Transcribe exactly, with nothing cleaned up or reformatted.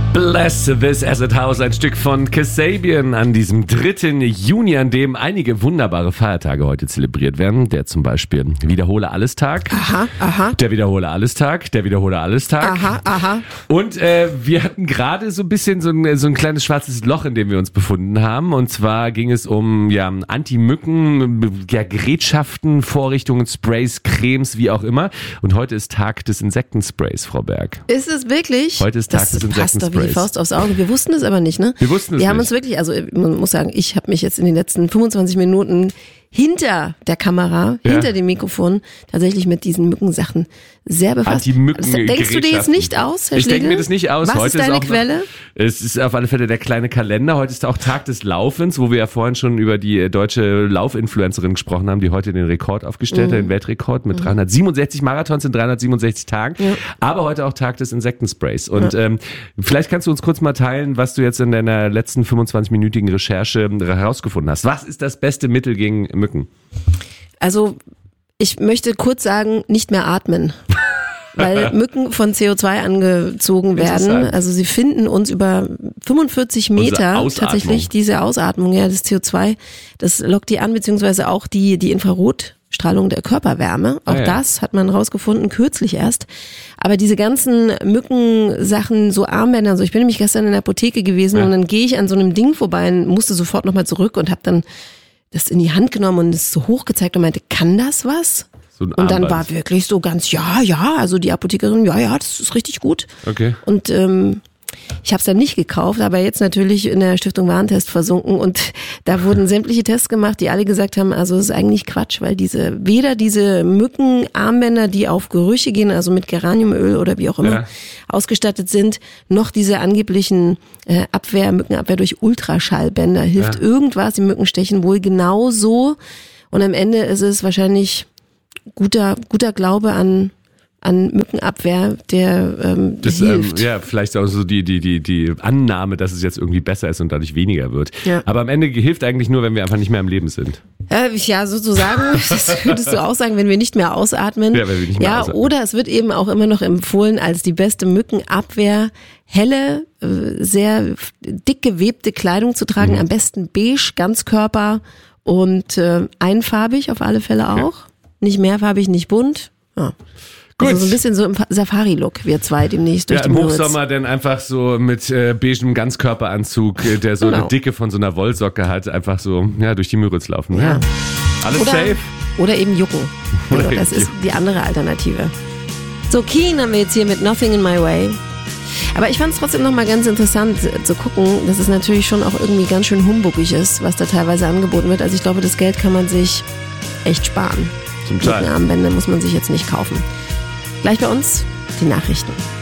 Bless this acid house, ein Stück von Kasabian an diesem dritten Juni, an dem einige wunderbare Feiertage heute zelebriert werden. Der zum Beispiel Wiederhole-Alles-Tag. Aha, aha. Der Wiederhole-Alles-Tag, der Wiederhole-Alles-Tag. Aha, aha. Und äh, wir hatten gerade so ein bisschen so ein, so ein kleines schwarzes Loch, in dem wir uns befunden haben. Und zwar ging es um ja Anti-Mücken, ja, Gerätschaften, Vorrichtungen, Sprays, Cremes, wie auch immer. Und heute ist Tag des Insektensprays, Frau Berg. Ist es wirklich? Heute ist Tag das des Insektensprays. Wie die Faust aufs Auge. Wir wussten es aber nicht, ne? Wir wussten es Wir haben nicht. uns wirklich, also man muss sagen, ich habe mich jetzt in den letzten fünfundzwanzig Minuten hinter der Kamera, Ja. hinter dem Mikrofon tatsächlich mit diesen Mückensachen sehr befasst. Anti-Mücken- Das denkst du dir jetzt nicht aus, Herr Ich denke Schlegel? mir das nicht aus. Was Heute ist deine auch noch, Quelle? Es ist auf alle Fälle der kleine Kalender. Heute ist auch Tag des Laufens, wo wir ja vorhin schon über die deutsche Laufinfluencerin gesprochen haben, die heute den Rekord aufgestellt Mhm. hat, den Weltrekord mit dreihundertsiebenundsechzig Marathons in dreihundertsiebenundsechzig Tagen. Ja. Aber heute auch Tag des Insektensprays. Und ähm, vielleicht kannst du uns kurz mal teilen, was du jetzt in deiner letzten fünfundzwanzig-minütigen Recherche herausgefunden hast. Was ist das beste Mittel gegen Mücken? Also ich möchte kurz sagen, nicht mehr atmen. Weil Mücken von C O zwei angezogen werden. Interessant. Also sie finden uns über fünfundvierzig Meter Ausatmung. tatsächlich, diese Ausatmung, ja, das C O zwei, das lockt die an, beziehungsweise auch die, die Infrarotstrahlung der Körperwärme. Auch Ah, ja. das hat man rausgefunden, kürzlich erst. Aber diese ganzen Mückensachen, so Armbänder, so, ich bin nämlich gestern in der Apotheke gewesen Ja. und dann gehe ich an so einem Ding vorbei und musste sofort nochmal zurück und habe dann das in die Hand genommen und es so hoch gezeigt und meinte, kann das was? So ein Und dann Armband. war wirklich so ganz, ja, ja, also die Apothekerin, ja, ja, das ist richtig gut. Okay. Und ähm, ich habe es dann nicht gekauft, aber jetzt natürlich in der Stiftung Warentest versunken und da wurden sämtliche Tests gemacht, die alle gesagt haben, also es ist eigentlich Quatsch, weil diese weder diese Mückenarmbänder, die auf Gerüche gehen, also mit Geraniumöl oder wie auch immer Ja. ausgestattet sind, noch diese angeblichen äh, Abwehr, Mückenabwehr durch Ultraschallbänder hilft Ja. irgendwas, die Mücken stechen wohl genauso und am Ende ist es wahrscheinlich guter guter Glaube an an Mückenabwehr, der ähm, Das, ähm, hilft. ja, vielleicht auch so die, die, die, die Annahme, dass es jetzt irgendwie besser ist und dadurch weniger wird. Ja. Aber am Ende hilft eigentlich nur, wenn wir einfach nicht mehr am Leben sind. Äh, ja, sozusagen, das würdest du auch sagen, wenn wir nicht mehr ausatmen. Ja, wenn wir nicht mehr ja, ausatmen. oder es wird eben auch immer noch empfohlen als die beste Mückenabwehr, helle, äh, sehr dick gewebte Kleidung zu tragen, Mhm. am besten beige, Ganzkörper und äh, einfarbig auf alle Fälle auch. Nicht mehrfarbig, nicht bunt. Ja. Gut. Also so ein bisschen so im Safari-Look, wir zwei demnächst durch Ja, die im Müritz. Hochsommer dann einfach so mit äh, beigem Ganzkörperanzug, äh, der so Genau. eine Dicke von so einer Wollsocke hat, einfach so ja, durch die Müritz laufen. Ja. Ja. Alles Oder, safe? oder eben Jucken. Oder Also, eben das ist Jucken. die andere Alternative. So, Keen haben wir jetzt hier mit Nothing in My Way. Aber ich fand es trotzdem nochmal ganz interessant äh, zu gucken, dass es natürlich schon auch irgendwie ganz schön humbugig ist, was da teilweise angeboten wird. Also ich glaube, das Geld kann man sich echt sparen. Zum Teil. Mückenarmbänder muss man sich jetzt nicht kaufen. Gleich bei uns die Nachrichten.